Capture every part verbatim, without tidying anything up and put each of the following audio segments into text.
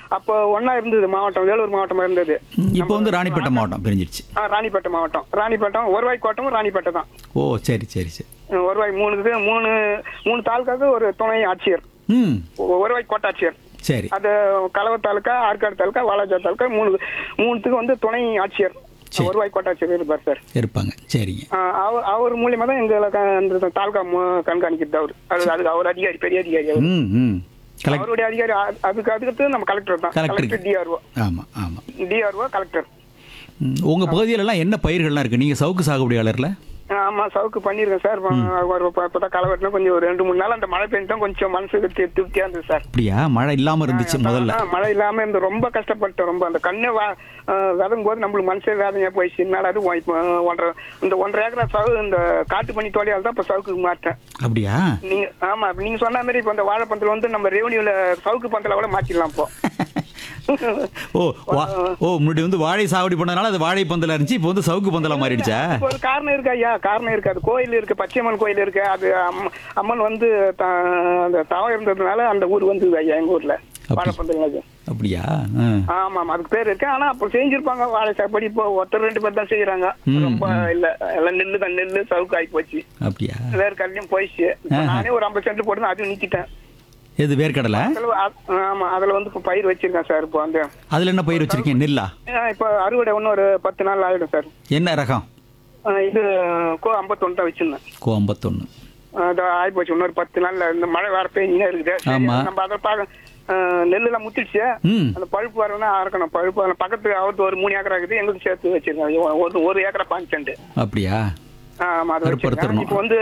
அப்போ ஒன்னா இருந்தது மாவட்டம், வேலூர் மாவட்டமா இருந்தது. இப்போ வந்து ராணிப்பேட்டை மாவட்டம் பிரிஞ்சிருச்சு. ஆ, ராணிப்பேட்டை மாவட்டம். ராணிப்பேட்டம் ஒருவாய் கோட்டமும் ராணிப்பேட்டை தான். ஓ சரி சரி சரி. ஒருவாய் மூணுக்கு மூணு மூணு தாலுக்காவுக்கு ஒரு துணை ஆட்சியர், ம் ஒருவாய் கோட்டாட்சியர். சரி. அது கலவ தாலுக்கா, ஆற்காடு தாலுக்கா, வாலாஜா தாலுக்கா, மூணு மூணுத்துக்கு வந்து துணை ஆட்சியர் ஒருவாய் கோட்டாட்சியர் இருப்பார் சார். இருப்பாங்க. சரிங்க. அவர் அவர் மூலியமா தான் எங்களை அந்த தாலுக்கா கண்காணிக்கிறது. அவர் அது அதுக்கு அவர் அதிகாரி, பெரிய அதிகாரி அவர். ம் ம் அவருடைய அதிகாரி. அதுக்கு அதுக்கு நம்ம கலெக்டர் தான். Collector DRO. ஆமா ஆமா டிஆர்ஓ கலெக்டர். உங்க பகுதியிலலாம் என்ன பயிர்கள்லாம் இருக்கு? நீங்க சவுக்கு சாகுபடியாளர்ல? ஆமா, சவுக்கு பண்ணிருக்கேன் சார். இப்பதான் களை வெட்டினா கொஞ்சம் ஒரு ரெண்டு மூணு நாள் அந்த மழை பெய்ஞ்சுதான் கொஞ்சம் மனசுக்கு திருப்தியா இருந்தது சார். அப்படியா? மழை இல்லாம இருந்துச்சு முதல்ல? மழை இல்லாம இருந்து ரொம்ப கஷ்டப்பட்டேன். ரொம்ப அந்த கண்ணு விதம் போது நம்மளுக்கு மனசே வேதனையா போயிடுச்சு. என்னால அது ஒன்றரை இந்த ஒன்றரை ஏக்கரா சவு இந்த காட்டு பண்ணி தோழியால் தான் இப்ப சவுக்கு மாற்றேன். அப்படியா? நீங்க ஆமா, நீங்க சொன்ன மாதிரி இப்ப இந்த வாழைப்பந்தல வந்து நம்ம ரெவன்யூல சவுக்கு பந்தல கூட மாற்றிடலாம் இப்போ. ஓ ஓ முன்னாடி வந்து வாழை சாகுபடி பண்ணதுனால அது வாழை பந்தல இருந்துச்சு, இப்போ வந்து சவுக்கு பந்தலா மாறிடுச்சா? ஒரு காரணம் இருக்கா ஐயா? காரணம் இருக்கு. அது கோயில் இருக்கு, பச்சையம்மன் கோயில் இருக்கு. அது அம்மன் வந்து அந்த தவம் இருந்ததுனால அந்த ஊர் வந்து ஐயா எங்க ஊர்ல வாழைப்பந்தல். அப்படியா? ஆமா ஆமா, அதுக்கு பேர் இருக்கு. ஆனா அப்ப செஞ்சிருப்பாங்க வாழை சாப்பாடு. இப்போ ஒருத்தர் ரெண்டு பேர் தான் செய்யறாங்க. ரொம்ப இல்ல, எல்லாம் நெல்லு தான், நெல்லு சவுக்கு ஆகி போச்சு. அப்படியா? வேற கல்லையும் போயிடுச்சு. நானே ஒரு ஐம்பது சென்ட் போட்டு அதுவும் நீக்கிட்டேன். எது வேர்க்கடலை? ஆமா, அதுல வந்து இப்ப பயிர் வச்சிருக்கேன் சார். இப்போ அந்த அதுல என்ன பயிர் வச்சிருக்கீங்க? நெல்லா? இப்ப அறுவடை ஒண்ணு ஒரு பத்து நாள் ஆயிடும் சார். என்ன ரகம்? இது கோ ஐம்பத்தொன்னு தான் வச்சிருந்தேன். கோ ஐம்பத்தொன்னு ஆகி போச்சு. இன்னொரு பத்து நாள்ல இந்த மழை வர பெய்ஞ்சுனே இருக்குது. நம்ம அதை பார்க்க நெல்லு எல்லாம் முத்திடுச்சு. அந்த பழுப்பு வரணும்னா அறக்கணும். பழுப்பு பக்கத்து அவருக்கு ஒரு மூணு ஏக்கரா இருக்குது, எங்களுக்கு சேர்த்து வச்சிருக்கேன். ஒரு ஒரு ஏக்கரா பாஞ்சு செண்டு. அப்படியா? ஆமா, அது வச்சிருக்கேன். இப்போ வந்து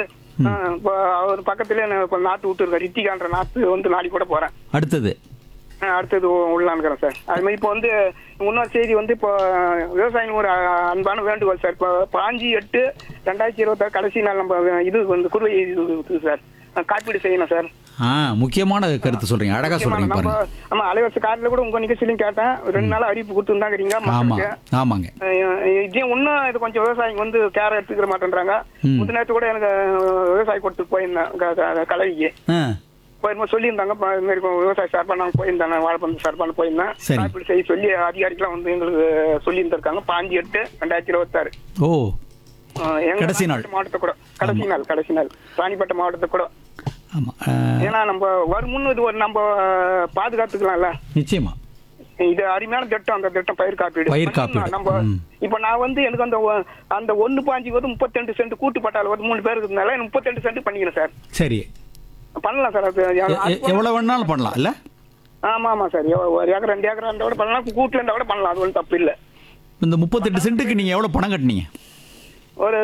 அவர் பக்கத்துல நாத்து விட்டு இருக்க ரித்திகான்ற நாத்து வந்து நாளைக்கு கூட போறேன். அடுத்தது அடுத்தது உள்ளான்னுக்கிறேன் சார். அது மாதிரி இப்போ வந்து இன்னொரு செய்தி வந்து இப்போ விவசாயிகள் ஒரு அன்பான வேண்டுகோள் சார். இப்போ பாஞ்சு எட்டு ரெண்டாயிரத்தி இருபத்தாறு கடைசி நாள் நம்ம இது வந்து குறுவை இது சார் காப்பீடு செய்யணும் சார். ஆ, முக்கியமான கருத்து சொல்றீங்க, அழகா சொல்றீங்க பாருங்க. ஆமா, அலைவரிசை கார்டுல கூட உங்க நிகழ்ச்சியிலும் கேட்டேன். ரெண்டு நாள் அறிவிப்பு கொடுத்துருந்தாங்க. ஆமாங்க. இதே இன்னும் இது கொஞ்சம் விவசாயிங்க வந்து கேர் எடுத்துக்கிற மாட்டேன்றாங்க. முந்தின நேரத்து கூட எனக்கு விவசாயி கொடுத்து போயிருந்தேன் கலவிக்கு போயிருந்தோம். சொல்லியிருந்தாங்க விவசாய சார்பா நாங்க போயிருந்தேன், வாழைப்பந்து சார்பான போயிருந்தேன். காப்பீடு செய்ய சொல்லி அதிகாரிகெல்லாம் வந்து எங்களுக்கு சொல்லி இருந்திருக்காங்க. பாஞ்சு எட்டு ரெண்டாயிரத்தி இருபத்தி ஆறு ஓ கடைசி நாள் மாவட்டத்தை கூட கடைசி நாள் கடைசி நாள் ராணிப்பேட்டை மாவட்டத்தை கூட. ஏன்னா நம்ம வருமுன்னு இது ஒரு நம்ம பாதுகாத்துக்கலாம்ல. நிச்சயமா இது அருமையான திட்டம். அந்த திட்டம் பயிர் காப்பீடு. பயிர் காப்பீடு நம்ம இப்ப நான் வந்து எனக்கு அந்த அந்த ஒண்ணு பாஞ்சுக்கு வந்து முப்பத்தி ரெண்டு சென்ட் கூட்டு பட்டால வந்து மூணு பேர் இருக்கிறதுனால முப்பத்தி ரெண்டு சென்ட் பண்ணிக்கிறேன் சார். சரி, பண்ணலாம் சார். அது எவ்வளவு வேணாலும் பண்ணலாம் இல்ல? ஆமா ஆமா சார். ஒரு ஏக்கர் ரெண்டு ஏக்கர் இருந்தா கூட பண்ணலாம், கூட்டுல இருந்தா கூட பண்ணலாம். அது ஒன்றும் தப்பு இல்லை. இந்த முப்பத்தி எட்டு சென்ட்டுக்கு நீங்க எவ்வளவு பணம் கட்டினீங்க? ஒரு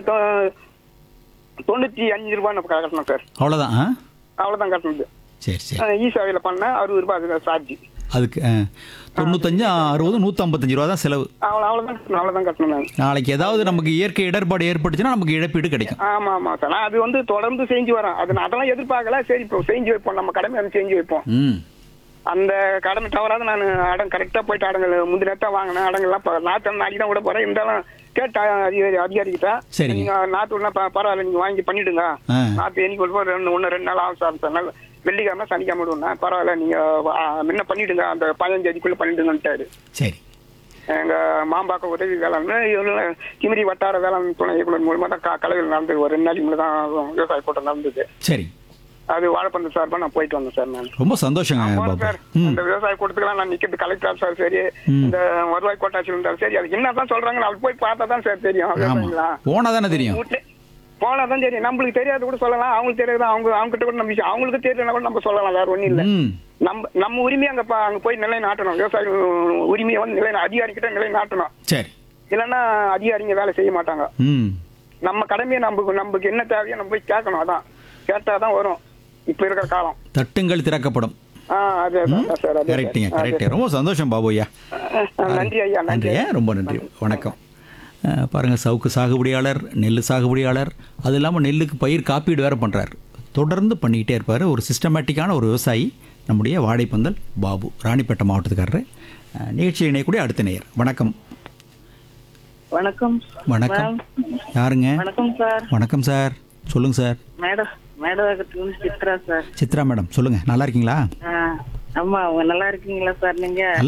தொண்ணூத்தி அஞ்சு ரூபாய் கட்டணும் சார். அவ்வளவுதான்? அவ்வளவுதான் கட்டணுது. சரி சரி. இ சேவையில பண்ண அறுபது ரூபாய் அதுக்கு சார்ஜ். அதுக்கு தொண்ணூத்தஞ்சு அறுபது நூத்தி ஐம்பத்தஞ்சு ரூபா தான் செலவு. அவ்வளவுதான் அவ்வளவுதான் கட்டணும். நாளைக்கு ஏதாவது நமக்கு இயற்கை இடர்பாடு ஏற்பட்டுச்சுன்னா நமக்கு இழப்பீடு கிடைக்கும். ஆமா ஆமா சார். நான் அது வந்து தொடர்ந்து செஞ்சு வரேன். அது நான் அதெல்லாம் எதிர்பார்க்கல. சரி, இப்போ செஞ்சு வைப்போம், நம்ம கடமை அதை செஞ்சு வைப்போம். அந்த கடமை தவறாத நான் அடங்கு கரெக்டா போயிட்டு அடங்கல் முந்தின நேரத்தான் வாங்கினேன். அடங்கெல்லாம் நாற்று நாளைக்கு தான் கூட போறேன். இருந்தாலும் கேட்டா அதிகாரி அதிகாரிக்கிட்ட நீங்க நாற்று விடனா பரவாயில்ல, நீங்க வாங்கி பண்ணிடுங்க. நாற்று என்னைக்கு கொடுப்போம், ரெண்டு ஒன்னு ரெண்டு நாள் ஆகும் சார். சொன்னால் வெள்ளிக்கிழமை சனிக்கிழமை விடுவோம்னா பரவாயில்ல, நீங்க முன்ன பண்ணிடுங்க, அந்த பதினஞ்சு தேதிக்குள்ள பண்ணிடுங்கன்ட்டாரு. சரி. எங்க மாம்பாக்க உதவி வேளாண்மை கிமிரி வட்டார வேளாண் துணை இயக்குனர் மூலமா தான் கலைகள் நடந்தது. ஒரு ரெண்டு நாளைக்கு முன்னாடி தான் விவசாய கூட்டம் நடந்தது. சரி. அது வாழைப்பந்து சார்பா நான் போயிட்டு வந்தேன் சார். நான் ரொம்ப சந்தோஷம் சார். இந்த விவசாய கூட்டத்துக்குலாம் நான் நிக்கிறது கலெக்டர் சார் சரி, இந்த வருவாய் கோட்டாட்சி இருந்தாலும் சரி, அதுக்கு என்னதான் சொல்றாங்க நான் போய் பார்த்தா தான் சார் தெரியும். போனா தானே தெரியும். போனா தான் தெரியும். நம்மளுக்கு தெரியாது கூட சொல்லலாம், அவங்களுக்கு தெரியாது. அவங்க அவங்க கிட்ட கூட நம்ம அவங்களுக்கு தெரியலன்னா கூட நம்ம சொல்லலாம். வேற ஒண்ணும் இல்ல. நம்ம நம்ம உரிமையை அங்க அங்க போய் நிலை நாட்டணும். விவசாய உரிமையை வந்து நிலை அதிகாரிகிட்ட நிலை நாட்டணும். சரி. இல்லைன்னா அதிகாரிங்க வேலை செய்ய மாட்டாங்க. நம்ம கடமையை நமக்கு நமக்கு என்ன தேவையோ நம்ம போய் கேட்கணும். அதான் கேட்டாதான் வரும். இப்ப இருக்கிற காலம் தட்டுங்கள் திறக்கப்படும். ரொம்ப சந்தோஷம் பாபு ஐயா. நன்றி ஐயா. நன்றி, ரொம்ப நன்றி. வணக்கம். பாருங்கள், சவுக்கு சாகுபடியாளர், நெல் சாகுபடியாளர், அது இல்லாமல் நெல்லுக்கு பயிர் காப்பீடு வேறு பண்ணுறார். தொடர்ந்து பண்ணிக்கிட்டே இருப்பார். ஒரு சிஸ்டமேட்டிக்கான ஒரு விவசாயி நம்முடைய வாழைப்பந்தல் பாபு, ராணிப்பேட்டை மாவட்டத்துக்காரர். நிகழ்ச்சியில் இணையக்கூடிய அடுத்த நேயர். வணக்கம். வணக்கம். வணக்கம். யாருங்க? வணக்கம் சார். வணக்கம் சார், சொல்லுங்க sir. Madam madam Chitra sir. Chitra madam, சொல்லுங்க. நல்லா இருக்கீங்களா? ஆமா, நல்லா இருக்கீங்களா சார்? நீங்க